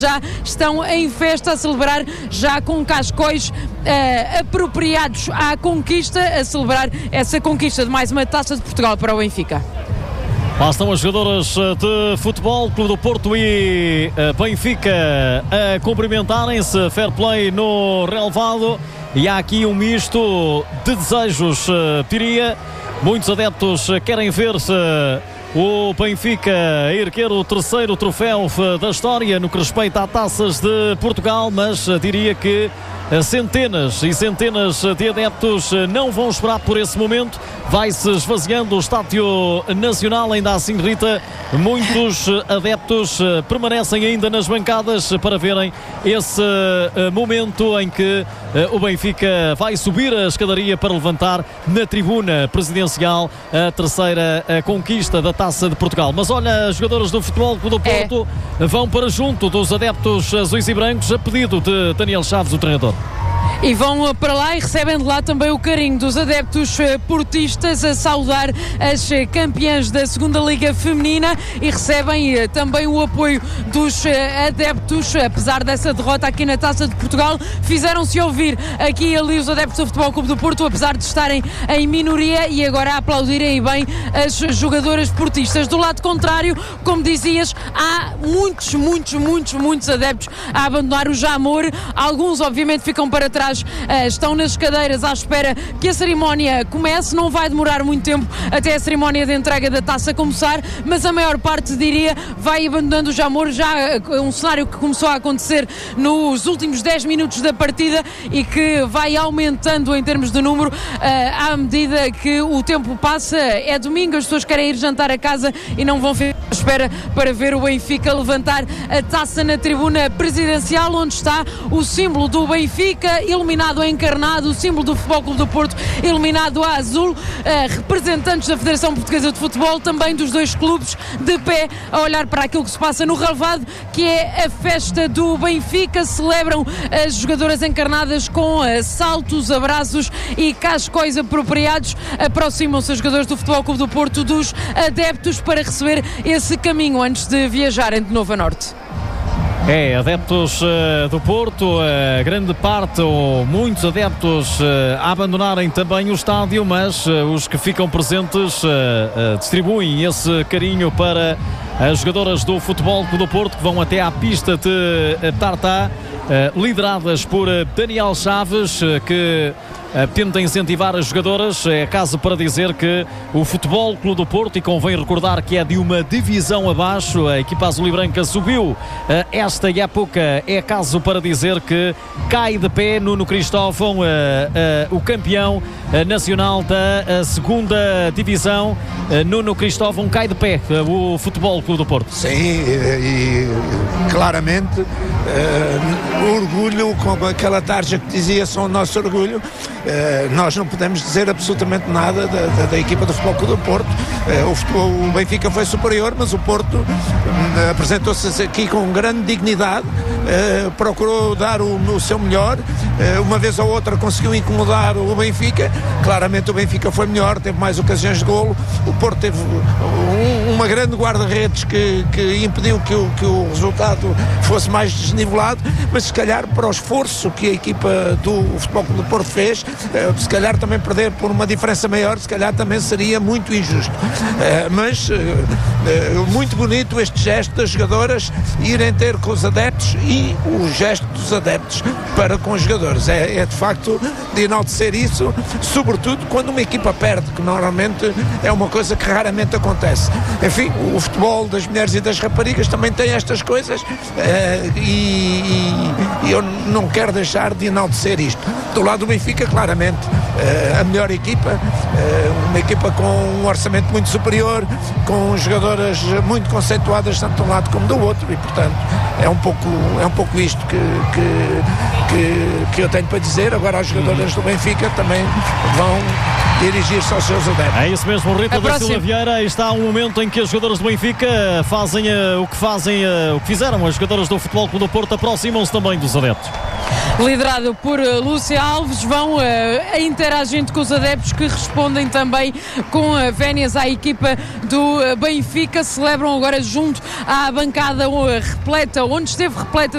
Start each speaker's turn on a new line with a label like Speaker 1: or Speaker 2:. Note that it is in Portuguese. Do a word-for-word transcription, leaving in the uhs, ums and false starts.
Speaker 1: já estão em festa a celebrar, já com cascóis uh, apropriados à conquista, a celebrar essa conquista de mais uma Taça de Portugal para o Benfica.
Speaker 2: Lá estão as jogadoras de futebol, Clube do Porto e Benfica a cumprimentarem-se, fair play no relevado, e há aqui um misto de desejos, diria. Muitos adeptos querem ver-se o Benfica erguer o terceiro troféu da história no que respeita a Taças de Portugal, mas diria que centenas e centenas de adeptos não vão esperar por esse momento. Vai-se esvaziando o Estádio Nacional, ainda assim, Rita, muitos adeptos permanecem ainda nas bancadas para verem esse momento em que o Benfica vai subir a escadaria para levantar na tribuna presidencial a terceira conquista da Taça de Portugal. Mas olha, as jogadoras do Futebol Clube do Porto é. vão para junto dos adeptos azuis e brancos a pedido de Daniel Chaves, o treinador.
Speaker 1: E vão para lá e recebem de lá também o carinho dos adeptos portistas a saudar as campeãs da segunda Liga Feminina, e recebem também o apoio dos adeptos, apesar dessa derrota aqui na Taça de Portugal. Fizeram-se ouvir aqui e ali os adeptos do Futebol Clube do Porto, apesar de estarem em minoria, e agora a aplaudirem bem as jogadoras portistas. Do lado contrário, como dizias, há muitos, muitos, muitos, muitos adeptos a abandonar o Jamor. Alguns obviamente ficam para trás, Uh, estão nas cadeiras à espera que a cerimónia comece. Não vai demorar muito tempo até a cerimónia de entrega da taça começar, mas a maior parte, diria, vai abandonando o Jamor. Já uh, um cenário que começou a acontecer nos últimos dez minutos da partida e que vai aumentando em termos de número uh, à medida que o tempo passa. É domingo, as pessoas querem ir jantar a casa e não vão ficar à espera para ver o Benfica levantar a taça na tribuna presidencial, onde está o símbolo do Benfica iluminado a encarnado, o símbolo do Futebol Clube do Porto iluminado a azul, uh, representantes da Federação Portuguesa de Futebol, também dos dois clubes, de pé a olhar para aquilo que se passa no relvado, que é a festa do Benfica. Celebram as jogadoras encarnadas com uh, saltos, abraços e cascóis apropriados. Aproximam-se os jogadores do Futebol Clube do Porto dos adeptos para receber esse caminho antes de viajarem de novo a norte.
Speaker 2: É, adeptos uh, do Porto, uh, grande parte ou muitos adeptos uh, a abandonarem também o estádio, mas uh, os que ficam presentes uh, uh, distribuem esse carinho para as jogadoras do Futebol Clube do Porto, que vão até à pista de uh, Tartá, uh, lideradas por uh, Daniel Chaves, uh, que Uh, tenta incentivar as jogadoras. É caso para dizer que o Futebol Clube do Porto, e convém recordar que é de uma divisão abaixo, a equipa azul e branca subiu uh, esta época, é caso para dizer que cai de pé Nuno Cristóvão, uh, uh, o campeão uh, nacional da uh, segunda divisão. uh, Nuno Cristóvão, cai de pé uh, o Futebol Clube do Porto.
Speaker 3: Sim, e, e claramente uh, o orgulho, com aquela tarja que dizia, são o nosso orgulho. Uh, nós não podemos dizer absolutamente nada da, da, da equipa do Futebol Clube do Porto. Uh, o, futebol, o Benfica foi superior, mas o Porto uh, apresentou-se aqui com grande dignidade, uh, procurou dar o, o seu melhor, uh, uma vez ou outra conseguiu incomodar o Benfica. Claramente o Benfica foi melhor, teve mais ocasiões de golo. O Porto teve um, uma grande guarda-redes que, que impediu que o, que o resultado fosse mais desnivelado, mas se calhar para o esforço que a equipa do Futebol Clube do Porto fez, se calhar também perder por uma diferença maior, se calhar também seria muito injusto. Mas muito bonito este gesto das jogadoras irem ter com os adeptos, e o gesto dos adeptos para com os jogadores é, é de facto de enaltecer isso, sobretudo quando uma equipa perde, que normalmente é uma coisa que raramente acontece. Enfim, o futebol das mulheres e das raparigas também tem estas coisas, e, e, e eu não quero deixar de enaltecer isto. Do lado do Benfica, claramente, uh, a melhor equipa, uh, uma equipa com um orçamento muito superior, com jogadoras muito conceituadas, tanto de um lado como do outro, e portanto é um pouco, é um pouco isto que, que, que, que eu tenho para dizer. Agora as jogadoras do Benfica também vão dirigir-se aos seus adeptos.
Speaker 2: É isso mesmo, Rita da Silva Vieira. Aí está um momento em que as jogadoras do Benfica fazem uh, o que fazem, uh, o que fizeram as jogadoras do Futebol Clube do Porto, aproximam-se também dos adeptos.
Speaker 1: liderado por uh, Lúcia Alves, vão uh, interagindo com os adeptos que respondem também com uh, vénias à equipa do uh, Benfica. Celebram agora junto à bancada uh, repleta, onde esteve repleta